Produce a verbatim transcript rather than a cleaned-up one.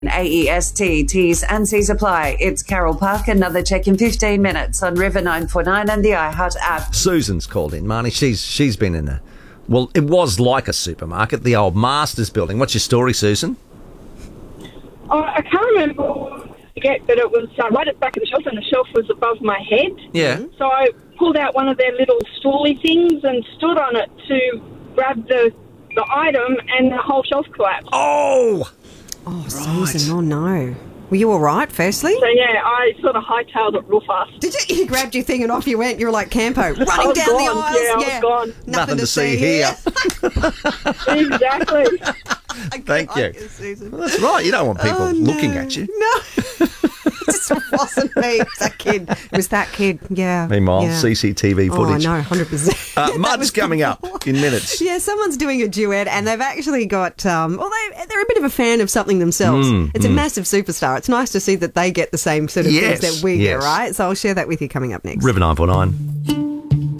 A E S T, T's and C's apply. It's Carol Park. Another check in fifteen minutes on River nine four nine and the iHeart app. Susan's called in, Marnie. She's she's been in there. Well, it was like a supermarket, the old Masters building. What's your story, Susan? Oh, I can't remember yet, but it was uh, right at the back of the shelf, and the shelf was above my head. Yeah. So I pulled out one of their little stooly things and stood on it to grab the the item, and the whole shelf collapsed. Oh! Oh, Susan, oh no. Were you all right, firstly? So, yeah, I sort of hightailed it real fast. Did you? You grabbed your thing and off you went. You were like Campo, running I was down gone. the aisles. Yeah, I was gone. Nothing, Nothing to see here. Exactly. Thank you. you, Susan. Well, that's right. You don't want people Oh, no. looking at you. No. It just wasn't me. It was that kid. It was that kid, yeah. Meanwhile, yeah. C C T V footage. Oh, I know, one hundred percent. Uh, That Mud's was coming up before. in minutes. Yeah, someone's doing a duet, and they've actually got, um, well, they, they're a bit of a fan of something themselves. Mm, it's mm. a massive superstar. It's nice to see that they get the same sort of Yes, things that we yes. get, right? So I'll share that with you coming up next. River nine four nine.